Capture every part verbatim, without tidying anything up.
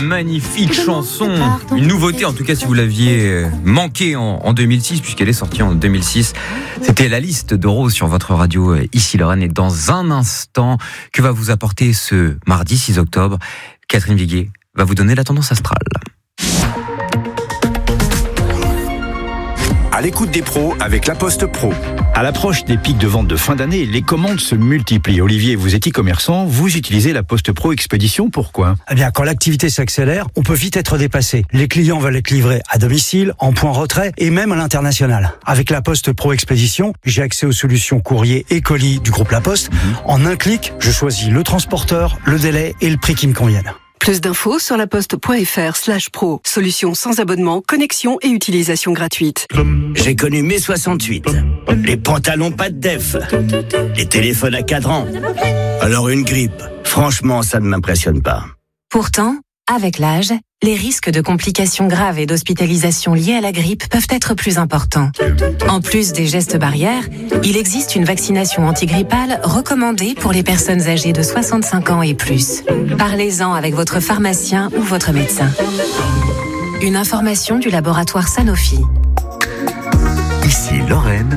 magnifique chanson, une nouveauté en tout cas si vous l'aviez manqué en, en deux mille six, puisqu'elle est sortie en deux mille six. C'était La Liste de Rose sur votre radio Ici Lorraine. Et dans un instant, que va vous apporter ce mardi six octobre, Catherine Viguier va vous donner la tendance astrale. À l'écoute des pros avec La Poste Pro. À l'approche des pics de vente de fin d'année, les commandes se multiplient. Olivier, vous êtes e-commerçant, vous utilisez La Poste Pro Expédition, pourquoi ? Eh bien, quand l'activité s'accélère, on peut vite être dépassé. Les clients veulent être livrés à domicile, en point retrait et même à l'international. Avec La Poste Pro Expédition, j'ai accès aux solutions courrier et colis du groupe La Poste. Mmh. En un clic, je choisis le transporteur, le délai et le prix qui me conviennent. Plus d'infos sur laposte.fr slash pro. Solution sans abonnement, connexion et utilisation gratuite. J'ai connu mai soixante-huit. Les pantalons pas de def. Les téléphones à cadran. Alors une grippe. Franchement, ça ne m'impressionne pas. Pourtant, avec l'âge, les risques de complications graves et d'hospitalisation liées à la grippe peuvent être plus importants. En plus des gestes barrières, il existe une vaccination antigrippale recommandée pour les personnes âgées de soixante-cinq ans et plus. Parlez-en avec votre pharmacien ou votre médecin. Une information du laboratoire Sanofi. Ici Lorraine.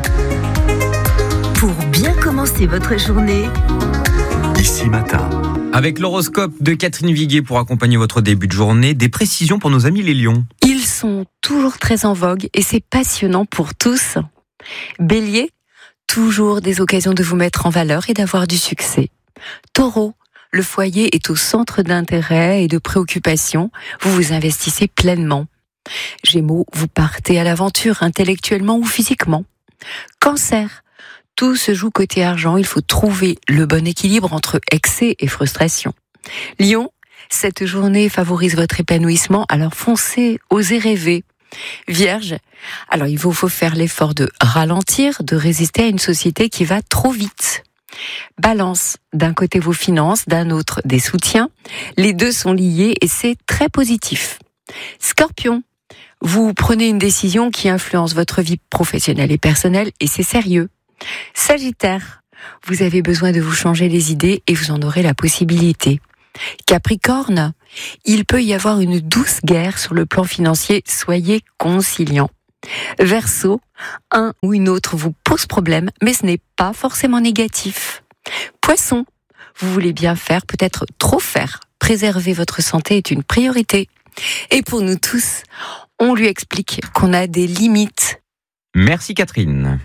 Pour bien commencer votre journée, Ici Matin. Avec l'horoscope de Catherine Viguier pour accompagner votre début de journée, des précisions pour nos amis les lions. Ils sont toujours très en vogue et c'est passionnant pour tous. Bélier, toujours des occasions de vous mettre en valeur et d'avoir du succès. Taureau, le foyer est au centre d'intérêt et de préoccupation, vous vous investissez pleinement. Gémeaux, vous partez à l'aventure intellectuellement ou physiquement. Cancer, tout se joue côté argent, il faut trouver le bon équilibre entre excès et frustration. Lion, cette journée favorise votre épanouissement, alors foncez, osez rêver. Vierge, alors il vous faut faire l'effort de ralentir, de résister à une société qui va trop vite. Balance, d'un côté vos finances, d'un autre des soutiens, les deux sont liés et c'est très positif. Scorpion, vous prenez une décision qui influence votre vie professionnelle et personnelle et c'est sérieux. Sagittaire, vous avez besoin de vous changer les idées et vous en aurez la possibilité. Capricorne, il peut y avoir une douce guerre sur le plan financier, soyez conciliant. Verseau, un ou une autre vous pose problème, mais ce n'est pas forcément négatif. Poisson, vous voulez bien faire, peut-être trop faire. Préserver votre santé est une priorité. Et pour nous tous, on lui explique qu'on a des limites. Merci Catherine.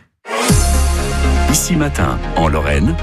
Ici Matin, en Lorraine,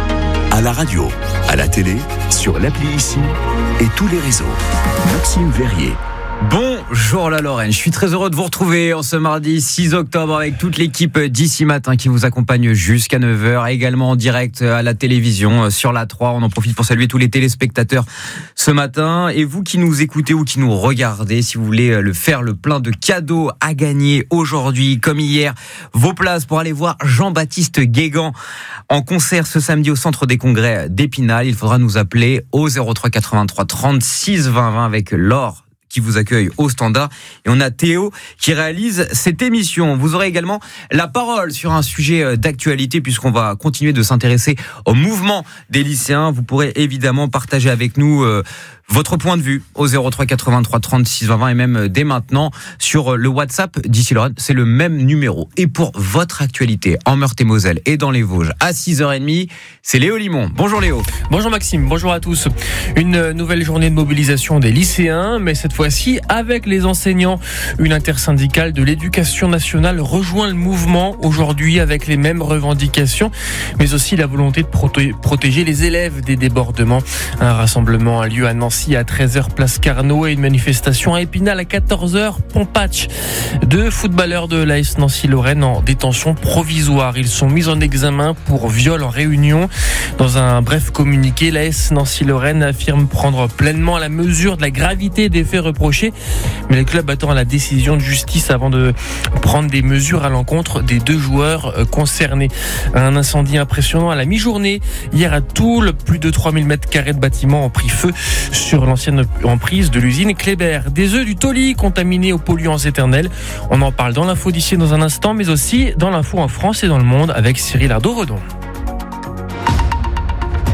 à la radio, à la télé, sur l'appli Ici et tous les réseaux. Maxime Verrier. Bonjour la Lorraine, je suis très heureux de vous retrouver en ce mardi six octobre avec toute l'équipe d'Ici Matin qui vous accompagne jusqu'à neuf heures, également en direct à la télévision sur la trois. On en profite pour saluer tous les téléspectateurs ce matin. Et vous qui nous écoutez ou qui nous regardez, si vous voulez le faire le plein de cadeaux à gagner aujourd'hui comme hier, vos places pour aller voir Jean-Baptiste Guégan en concert ce samedi au Centre des Congrès d'Épinal. Il faudra nous appeler au zéro trois quatre-vingt-trois trente-six vingt vingt avec Laure qui vous accueille au standard. Et on a Théo qui réalise cette émission. Vous aurez également la parole sur un sujet d'actualité puisqu'on va continuer de s'intéresser au mouvement des lycéens. Vous pourrez évidemment partager avec nous euh, votre point de vue au zéro trois quatre-vingt-trois trente-six vingt vingt et même dès maintenant sur le WhatsApp d'Ici Lorraine. C'est le même numéro. Et pour votre actualité en Meurthe-et-Moselle et dans les Vosges à six heures trente, c'est Léo Limon. Bonjour Léo. Bonjour Maxime, bonjour à tous. Une nouvelle journée de mobilisation des lycéens, mais cette fois-ci avec les enseignants. Une intersyndicale de l'éducation nationale rejoint le mouvement aujourd'hui avec les mêmes revendications, mais aussi la volonté de proté- protéger les élèves des débordements. Un rassemblement a lieu à Nancy à treize heures place Carnot et une manifestation à Épinal à quatorze heures Pompatch. Deux footballeurs de l'A S Nancy-Lorraine en détention provisoire. Ils sont mis en examen pour viol en réunion. Dans un bref communiqué, l'A S Nancy-Lorraine affirme prendre pleinement la mesure de la gravité des faits reprochés, mais le club attend la décision de justice avant de prendre des mesures à l'encontre des deux joueurs concernés. Un incendie impressionnant à la mi-journée hier à Toul, plus de trois mille mètres carrés de bâtiments ont pris feu sur l'ancienne emprise de l'usine Kléber. Des œufs du Toli contaminés aux polluants éternels. On en parle dans l'info d'ici dans un instant, mais aussi dans l'info en France et dans le monde avec Cyril Ardo-Redon.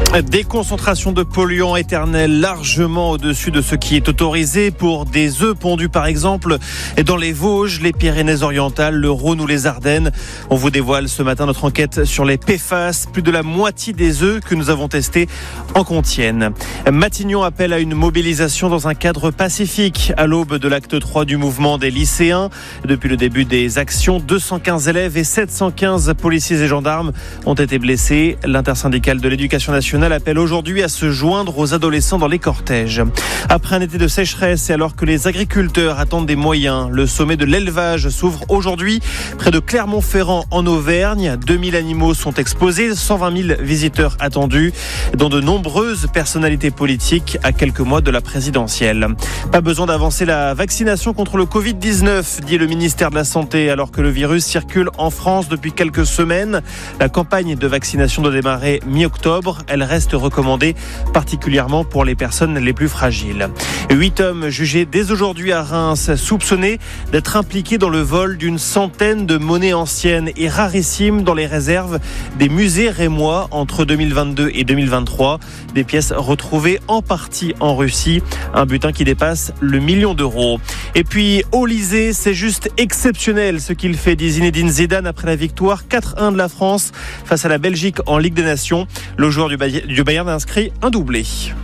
Des concentrations de polluants éternels largement au-dessus de ce qui est autorisé pour des œufs pondus par exemple dans les Vosges, les Pyrénées-Orientales, le Rhône ou les Ardennes. On vous dévoile ce matin notre enquête sur les P F A S. Plus de la moitié des œufs que nous avons testés en contiennent. Matignon appelle à une mobilisation dans un cadre pacifique à l'aube de l'acte trois du mouvement des lycéens. Depuis le début des actions, deux cent quinze élèves et sept cent quinze policiers et gendarmes ont été blessés. L'intersyndicale de l'éducation nationale appelle aujourd'hui à se joindre aux adolescents dans les cortèges. Après un été de sécheresse et alors que les agriculteurs attendent des moyens, le sommet de l'élevage s'ouvre aujourd'hui près de Clermont-Ferrand en Auvergne. deux mille animaux sont exposés, cent vingt mille visiteurs attendus, dont de nombreuses personnalités politiques à quelques mois de la présidentielle. Pas besoin d'avancer la vaccination contre le covid dix-neuf, dit le ministère de la Santé, alors que le virus circule en France depuis quelques semaines. La campagne de vaccination doit démarrer mi-octobre. Elle reste recommandée, particulièrement pour les personnes les plus fragiles. Huit hommes jugés dès aujourd'hui à Reims, soupçonnés d'être impliqués dans le vol d'une centaine de monnaies anciennes et rarissimes dans les réserves des musées rémois entre deux mille vingt-deux et deux mille vingt-trois. Des pièces retrouvées en partie en Russie, un butin qui dépasse le million d'euros. Et puis, Olysée, c'est juste exceptionnel ce qu'il fait, dit Zinedine Zidane après la victoire quatre un de la France face à la Belgique en Ligue des Nations. Le joueur du Du Bayern a inscrit un doublé.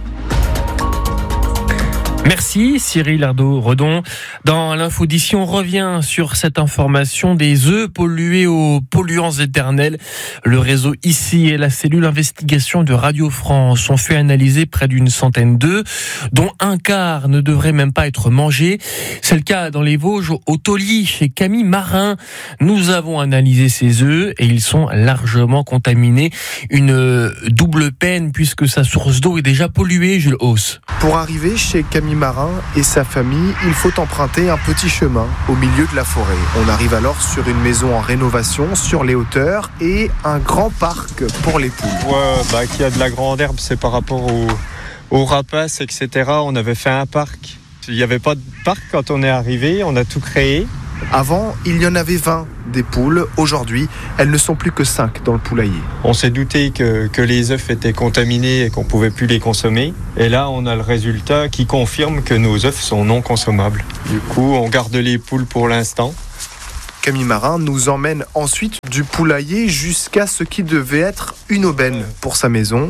Merci Cyril Ardo-Redon. Dans l'info d'ici, on revient sur cette information des œufs pollués aux polluants éternels. Le réseau ici et la cellule investigation de Radio France ont fait analyser près d'une centaine d'œufs, dont un quart ne devrait même pas être mangé. C'est le cas dans les Vosges, au Taulier, chez Camille Marin. Nous avons analysé ces œufs et ils sont largement contaminés. Une double peine puisque sa source d'eau est déjà polluée, Jules Hauss. Pour arriver chez Camille Marin et sa famille, il faut emprunter un petit chemin au milieu de la forêt. On arrive alors sur une maison en rénovation, sur les hauteurs et un grand parc pour les poules. Ouais, bah, qu'il y a de la grande herbe, c'est par rapport aux, aux rapaces, et cetera. On avait fait un parc. Il n'y avait pas de parc quand on est arrivé, on a tout créé. Avant, il y en avait vingt des poules. Aujourd'hui, elles ne sont plus que cinq dans le poulailler. On s'est douté que, que les œufs étaient contaminés et qu'on ne pouvait plus les consommer. Et là, on a le résultat qui confirme que nos œufs sont non consommables. Du coup, on garde les poules pour l'instant. Camille Marin nous emmène ensuite du poulailler jusqu'à ce qui devait être une aubaine pour sa maison.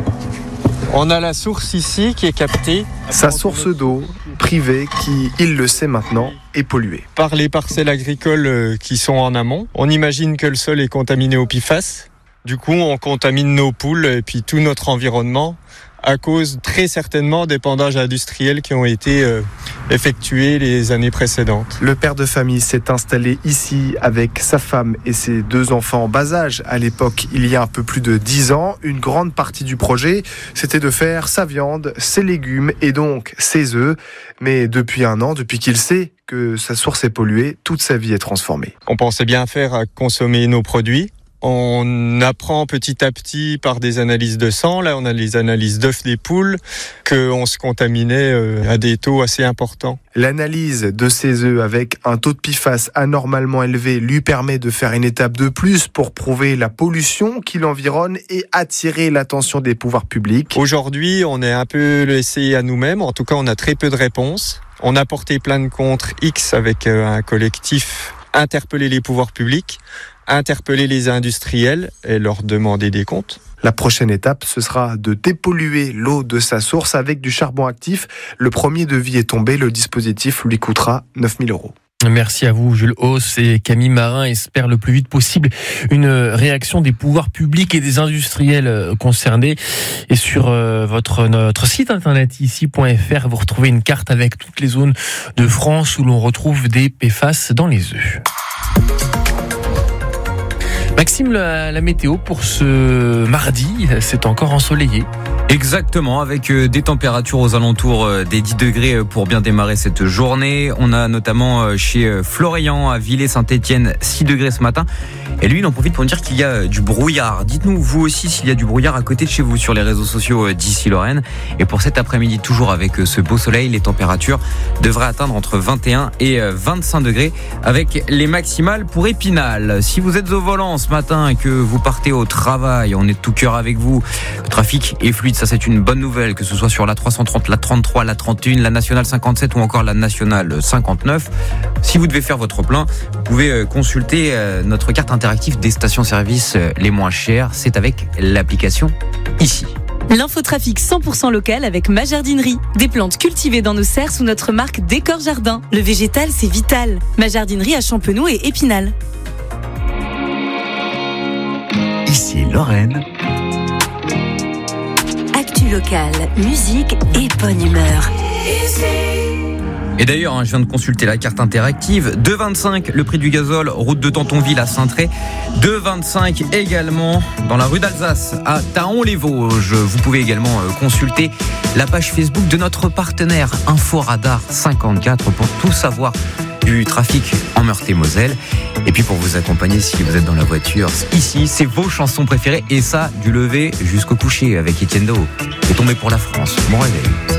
On a la source ici qui est captée. Sa source d'eau privée qui, il le sait maintenant, est polluée. Par les parcelles agricoles qui sont en amont. On imagine que le sol est contaminé au P F A S. Du coup, on contamine nos poules et puis tout notre environnement à cause très certainement d'épandage industriels qui ont été euh, effectués les années précédentes. Le père de famille s'est installé ici avec sa femme et ses deux enfants en bas âge. À l'époque, il y a un peu plus de dix ans, une grande partie du projet, c'était de faire sa viande, ses légumes et donc ses œufs. Mais depuis un an, depuis qu'il sait que sa source est polluée, toute sa vie est transformée. On pensait bien faire à consommer nos produits. On apprend petit à petit par des analyses de sang, là on a les analyses d'œufs des poules, qu'on se contaminait à des taux assez importants. L'analyse de ces œufs avec un taux de P F A S anormalement élevé lui permet de faire une étape de plus pour prouver la pollution qui l'environne et attirer l'attention des pouvoirs publics. Aujourd'hui, on est un peu laissé à nous-mêmes, en tout cas on a très peu de réponses. On a porté plainte contre X avec un collectif, interpeller les pouvoirs publics, interpeller les industriels et leur demander des comptes. La prochaine étape, ce sera de dépolluer l'eau de sa source avec du charbon actif. Le premier devis est tombé, le dispositif lui coûtera neuf mille euros. Merci à vous, Jules Hauss, et Camille Marin espère le plus vite possible une réaction des pouvoirs publics et des industriels concernés. Et sur votre notre site internet ici point f r, vous retrouvez une carte avec toutes les zones de France où l'on retrouve des P F A S dans les œufs. Maxime, la, la météo pour ce mardi, c'est encore ensoleillé. Exactement, avec des températures aux alentours des dix degrés pour bien démarrer cette journée. On a notamment chez Florian, à Villers-Saint-Étienne, six degrés ce matin. Et lui, il en profite pour nous dire qu'il y a du brouillard. Dites-nous, vous aussi, s'il y a du brouillard à côté de chez vous sur les réseaux sociaux d'ici Lorraine. Et pour cet après-midi, toujours avec ce beau soleil, les températures devraient atteindre entre vingt et un et vingt-cinq degrés avec les maximales pour Épinal. Si vous êtes au volant en ce matin, que vous partez au travail, on est de tout cœur avec vous. Le trafic est fluide, ça c'est une bonne nouvelle, que ce soit sur la trois cent trente, la trente-trois, la trente et un, la nationale cinquante-sept ou encore la nationale cinquante-neuf. Si vous devez faire votre plein, vous pouvez consulter notre carte interactive des stations-service les moins chères. C'est avec l'application ici. L'infotrafic cent pour cent local avec Ma Jardinerie. Des plantes cultivées dans nos serres sous notre marque Décor Jardin. Le végétal, c'est vital. Ma Jardinerie à Champenoux et Épinal. Ici Lorraine. Actu locale, musique et bonne humeur. Et d'ailleurs, hein, je viens de consulter la carte interactive. deux virgule vingt-cinq le prix du gazole, route de Tantonville à Saintré. deux virgule vingt-cinq également dans la rue d'Alsace à Taon-les-Vosges. Vous pouvez également consulter la page Facebook de notre partenaire Inforadar cinquante-quatre pour tout savoir du trafic en Meurthe-et-Moselle. Et puis pour vous accompagner si vous êtes dans la voiture, ici c'est vos chansons préférées et ça du lever jusqu'au coucher avec Etienne Dao. C'est tombé pour la France. Bon réveil.